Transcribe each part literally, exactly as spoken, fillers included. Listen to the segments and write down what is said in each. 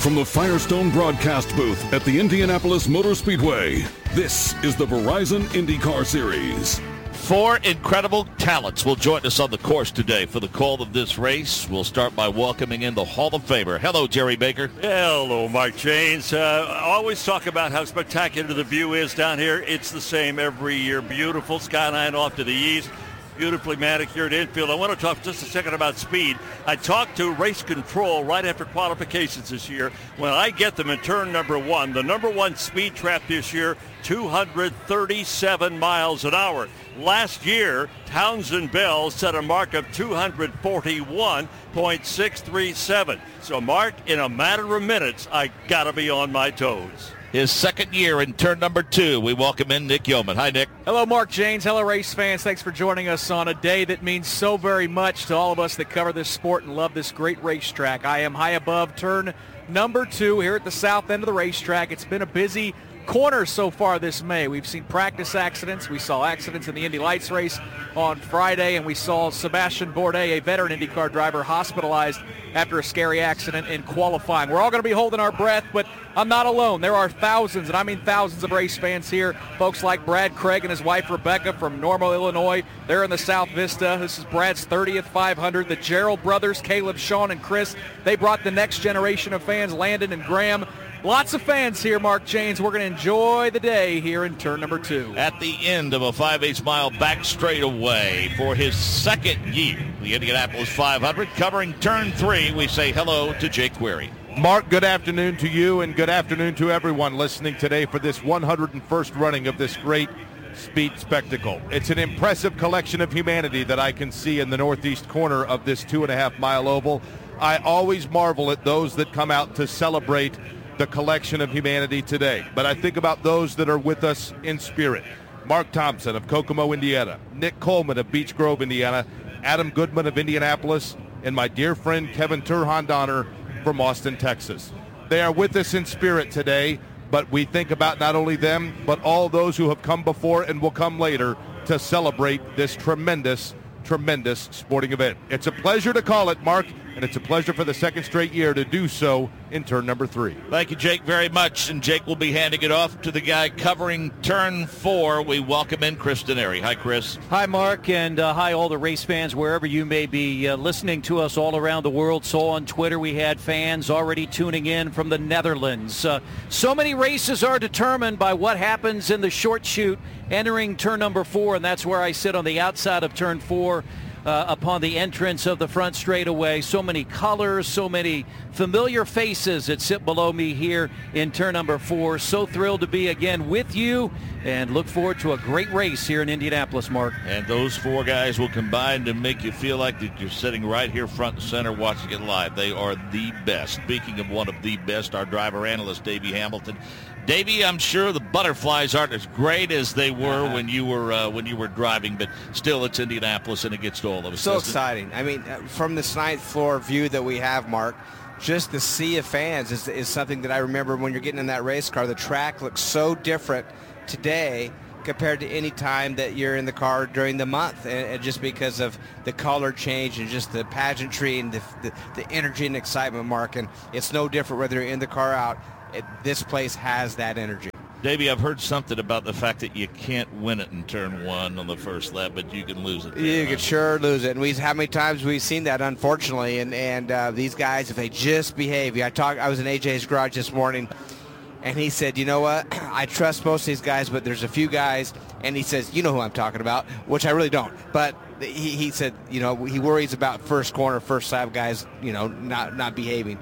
From the Firestone broadcast booth at the Indianapolis Motor Speedway, this is the Verizon IndyCar Series. Four incredible talents will join us on the course today for the call of this race. We'll start by welcoming in the Hall of Famer. Hello, Jerry Baker. Hello, Mark Janes. Uh, I always talk about how spectacular the view is down here. It's the same every year. Beautiful skyline off to the east. Beautifully manicured infield. I want to talk just a second about speed. I talked to race control right after qualifications this year. When I get them in turn number one, the number one speed trap this year, two hundred thirty-seven miles an hour. Last year, Townsend Bell set a mark of two hundred forty-one point six three seven. So, Mark, in a matter of minutes, I got to be on my toes. His second year in turn number two, we welcome in Nick Yeoman. Hi, Nick. Hello, Mark Janes. Hello, race fans. Thanks for joining us on a day that means so very much to all of us that cover this sport and love this great racetrack. I am high above turn number two here at the south end of the racetrack. It's been a busy corner so far this May. We've seen practice accidents. We saw accidents in the Indy Lights race on Friday, and we saw Sebastian Bourdais, a veteran IndyCar driver, hospitalized after a scary accident in qualifying. We're all going to be holding our breath, but I'm not alone. There are thousands, and I mean thousands of race fans here. Folks like Brad Craig and his wife Rebecca from Normal, Illinois. They're in the South Vista. This is Brad's thirtieth five hundred. The Gerald brothers, Caleb, Sean, and Chris, they brought the next generation of fans, Landon and Graham. Lots of fans here, Mark Janes. We're going to enjoy the day here in turn number two. At the end of a five-eighths mile back straightaway for his second year, the Indianapolis five hundred, covering turn three, we say hello to Jake Query. Mark, good afternoon to you and good afternoon to everyone listening today for this one hundred first running of this great speed spectacle. It's an impressive collection of humanity that I can see in the northeast corner of this two and a half mile oval. I always marvel at those that come out to celebrate the collection of humanity today. But I think about those that are with us in spirit. Mark Thompson of Kokomo, Indiana, Nick Coleman of Beech Grove, Indiana, Adam Goodman of Indianapolis, and my dear friend Kevin Turhan Donner from Austin, Texas. They are with us in spirit today, but we think about not only them, but all those who have come before and will come later to celebrate this tremendous, tremendous sporting event. It's a pleasure to call it, Mark, and it's a pleasure for the second straight year to do so in turn number three. Thank you, Jake, very much. And Jake will be handing it off to the guy covering turn four. We welcome in Chris Denari. Hi, Chris. Hi, Mark, and uh, hi, all the race fans, wherever you may be uh, listening to us all around the world. So on Twitter, we had fans already tuning in from the Netherlands. Uh, so many races are determined by what happens in the short chute entering turn number four, and that's where I sit on the outside of turn four. Uh, upon the entrance of the front straightaway. So many colors, so many familiar faces that sit below me here in turn number four. So thrilled to be again with you and look forward to a great race here in Indianapolis, Mark. And those four guys will combine to make you feel like that you're sitting right here front and center watching it live. They are the best. Speaking of one of the best, our driver analyst, Davey Hamilton. Davey, I'm sure the butterflies aren't as great as they were when you were uh, when you were driving, but still it's Indianapolis and it gets to all of us. So exciting. I mean, from this ninth floor view that we have, Mark, just the sea of fans is, is something that I remember when you're getting in that race car. The track looks so different today compared to any time that you're in the car during the month, and, and just because of the color change and just the pageantry and the, the, the energy and excitement, Mark. And it's no different whether you're in the car or out. It, this place has that energy. Davey, I've heard something about the fact that you can't win it in turn one on the first lap, but you can lose it there, You right? can sure lose it. And we, how many times we've seen that, unfortunately. And and uh, these guys, if they just behave. I talked. I was in A J's garage this morning, and he said, you know what? I trust most of these guys, but there's a few guys. And he says, you know who I'm talking about, which I really don't. But he, he said, you know, he worries about first corner, first lap guys, you know, not not behaving.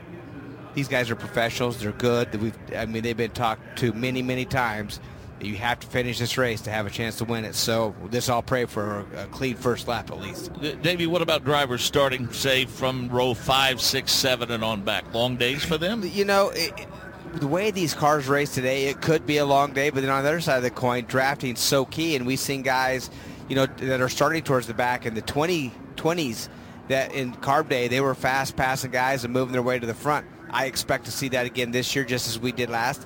These guys are professionals. They're good. We've, I mean, they've been talked to many, many times. You have to finish this race to have a chance to win it. So this, I'll pray for a, a clean first lap at least. Davey, what about drivers starting, say, from row five, six, seven, and on back? Long days for them? You know, it, it, the way these cars race today, it could be a long day. But then on the other side of the coin, drafting's so key. And we've seen guys, you know, that are starting towards the back in the twenty, twenties that in carb day, they were fast passing guys and moving their way to the front. I expect to see that again this year, just as we did last.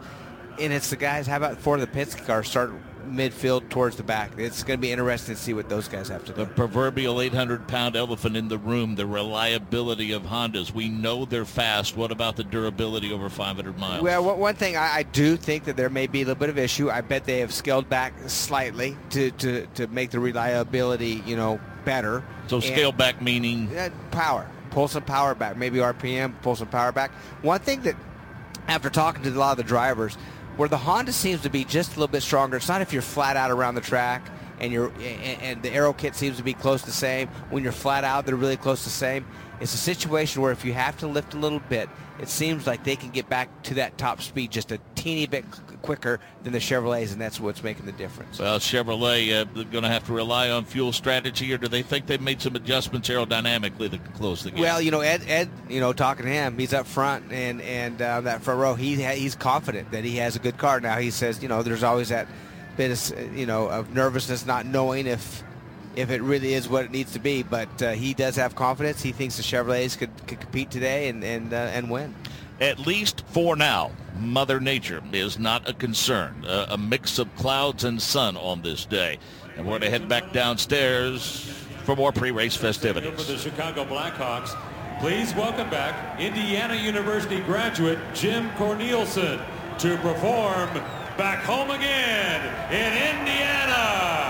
and it's the guys. How about four of the Penske cars start midfield towards the back? It's going to be interesting to see what those guys have to do. The proverbial eight hundred pound elephant in the room, the reliability of Hondas. We know they're fast. What about the durability over five hundred miles? Well, one thing I, I do think that there may be a little bit of issue. I bet they have scaled back slightly to, to, to make the reliability, you know, better. So scale and, back meaning? Uh, power. Pull some power back. Maybe R P M, pull some power back. One thing that, after talking to a lot of the drivers, where the Honda seems to be just a little bit stronger, it's not if you're flat out around the track and you're and, and the aero kit seems to be close to the same. When you're flat out, they're really close to the same. It's a situation where if you have to lift a little bit, it seems like they can get back to that top speed just a teeny bit quicker than the Chevrolets, and that's what's making the difference. Well, Chevrolet, uh, they're going to have to rely on fuel strategy, or do they think they've made some adjustments aerodynamically that can close the gap? Well, you know, Ed, Ed, you know, talking to him, he's up front, and and uh, that front row, he he's confident that he has a good car. Now he says, you know, there's always that bit of, you know, of nervousness, not knowing if if it really is what it needs to be, but uh, he does have confidence. He thinks the Chevrolets could, could compete today and and uh, and win. At least for now, Mother Nature is not a concern. Uh, a mix of clouds and sun on this day. And we're going to head back downstairs for more pre-race festivities. For the Chicago Blackhawks, please welcome back Indiana University graduate Jim Cornelison to perform Back Home Again in Indiana.